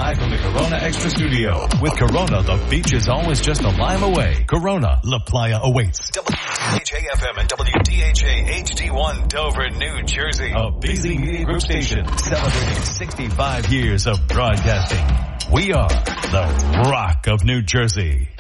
live from the Corona Extra Studio. With Corona, the beach is always just a lime away. Corona, La Playa awaits. WDHA-FM and WDHA-HD1 Dover, New Jersey. A busy media group station celebrating 65 years of broadcasting. We are the Rock of New Jersey.